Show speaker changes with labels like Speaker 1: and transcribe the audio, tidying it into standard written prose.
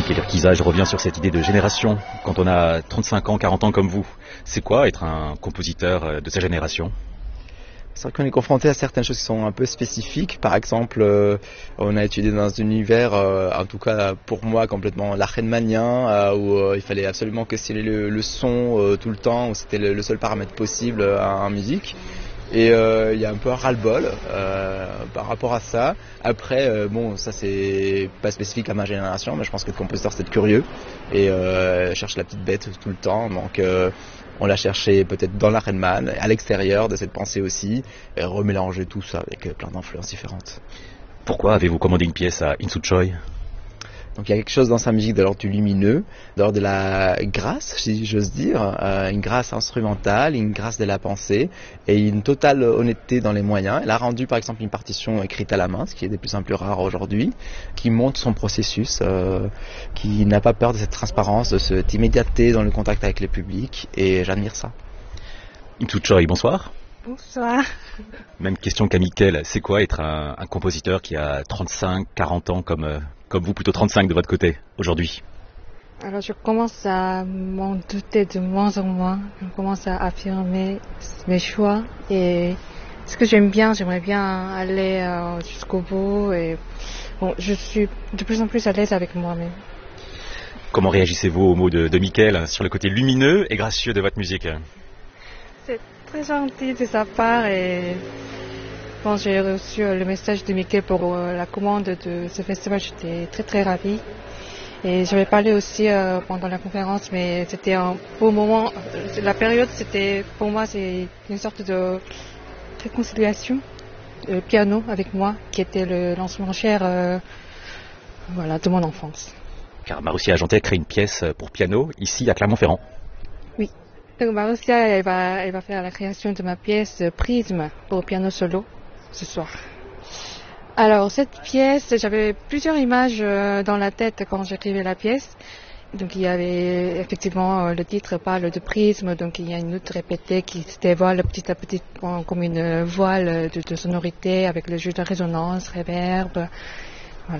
Speaker 1: Michael Urquiza, je reviens sur cette idée de génération. Quand on a 35 ans, 40 ans comme vous, c'est quoi être un compositeur de sa génération ?
Speaker 2: C'est vrai qu'on est confronté à certaines choses qui sont un peu spécifiques. Par exemple, on a étudié dans un univers, en tout cas pour moi, complètement lachemannien, où il fallait absolument que c'était le son tout le temps, où c'était le seul paramètre possible en musique. Et il y a un peu un ras-le-bol par rapport à ça. Après, bon, ça c'est pas spécifique à ma génération, mais je pense que le compositeur c'est être curieux et cherche la petite bête tout le temps. Donc on l'a cherché peut-être dans la Redman, à l'extérieur de cette pensée aussi, et remélanger tout ça avec plein d'influences différentes.
Speaker 1: Pourquoi avez-vous commandé une pièce à Insoo Choi ?
Speaker 2: Donc il y a quelque chose dans sa musique de l'ordre du lumineux, de l'ordre de la grâce, si j'ose dire, une grâce instrumentale, une grâce de la pensée et une totale honnêteté dans les moyens. Elle a rendu par exemple une partition écrite à la main, ce qui est de plus en plus rare aujourd'hui, qui montre son processus, qui n'a pas peur de cette transparence, de cette immédiateté dans le contact avec le public et j'admire ça.
Speaker 1: Insoo Choi, bonsoir.
Speaker 3: Bonsoir.
Speaker 1: Même question qu'à Michael, c'est quoi être un compositeur qui a 35, 40 ans comme vous, plutôt 35 de votre côté, aujourd'hui ?
Speaker 3: Alors je commence à m'en douter de moins en moins. Je commence à affirmer mes choix et ce que j'aimerais bien aller jusqu'au bout et bon, je suis de plus en plus à l'aise avec moi-même.
Speaker 1: Comment réagissez-vous aux mots de Michael sur le côté lumineux et gracieux de votre musique ?
Speaker 3: C'est très gentil de sa part et quand j'ai reçu le message de Michael pour la commande de ce festival, j'étais très très ravie. Et j'avais parlé aussi pendant la conférence, mais c'était un beau moment. La période, c'était pour moi, c'est une sorte de réconciliation. Le piano avec moi, qui était l'instrument cher de mon enfance.
Speaker 1: Car Marussia Agentet crée une pièce pour piano ici à Clermont-Ferrand.
Speaker 3: Oui. Donc Marussia, elle va faire la création de ma pièce Prisme pour piano solo ce soir. Alors cette pièce, j'avais plusieurs images dans la tête quand j'écrivais la pièce. Donc il y avait effectivement le titre parle de prisme, donc il y a une note répétée qui se dévoile petit à petit comme une voile de sonorité avec le jeu de résonance, réverb.